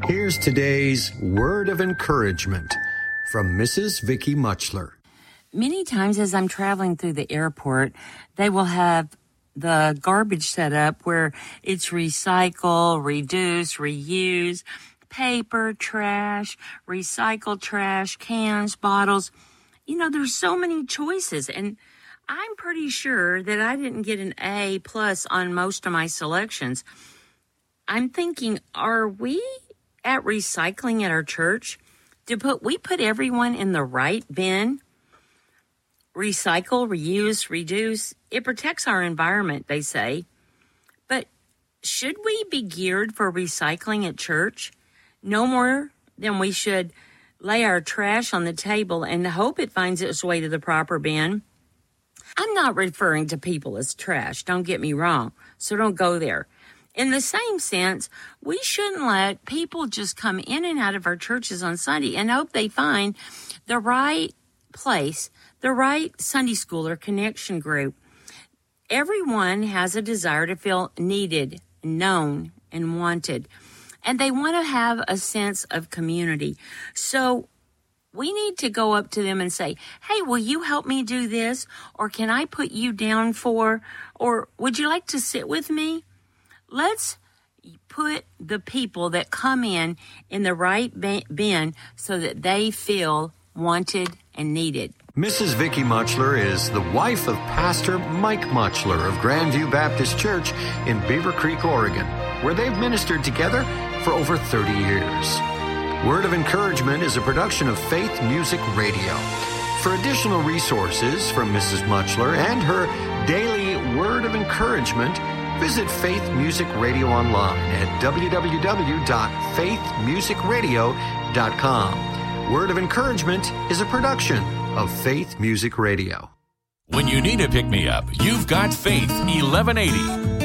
Here's today's word of encouragement from Mrs. Vicki Muchler. Many times as I'm traveling through the airport, they will have the garbage set up where it's recycle, reduce, reuse, paper, trash, recycle trash, cans, bottles. You know, there's so many choices, and I'm pretty sure that I didn't get an A+ on most of my selections. I'm thinking, are we at recycling at our church? We put everyone in the right bin? Recycle, reuse, reduce. It protects our environment, they say. But should we be geared for recycling at church? No more than we should lay our trash on the table and hope it finds its way to the proper bin. I'm not referring to people as trash, don't get me wrong, so don't go there. In the same sense, we shouldn't let people just come in and out of our churches on Sunday and hope they find the right place, the right Sunday school or connection group. Everyone has a desire to feel needed, known, and wanted. And they want to have a sense of community. So we need to go up to them and say, hey, will you help me do this? Or can I put you down for? Or would you like to sit with me? Let's put the people that come in the right bin so that they feel wanted and needed. Mrs. Vicki Muchler is the wife of Pastor Mike Muchler of Grandview Baptist Church in Beaver Creek, Oregon, where they've ministered together for over 30 years. Word of Encouragement is a production of Faith Music Radio. For additional resources from Mrs. Muchler and her daily Word of Encouragement, visit Faith Music Radio online at www.faithmusicradio.com. Word of Encouragement is a production of Faith Music Radio. When you need a pick-me-up, you've got Faith 1180.